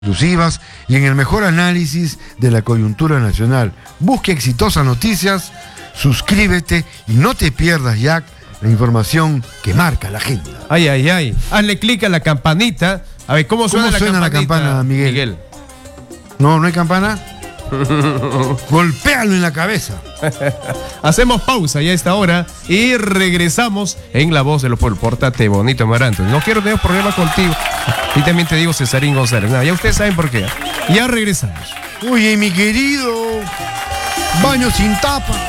exclusivas y en el mejor análisis de la coyuntura nacional. Busque Exitosas Noticias, suscríbete y no te pierdas ya la información que marca la agenda. Ay, ay, ay. Hazle clic a la campanita. A ver, ¿cómo suena la campana, Miguel? No hay campana. Golpéalo en la cabeza. Hacemos pausa ya a esta hora y regresamos en La Voz de los Pueblos. Pórtate bonito, Amaranto. No quiero tener problemas contigo. Y también te digo Cesarín González. No, ya ustedes saben por qué. Ya regresamos. Oye, mi querido, baño sin tapa.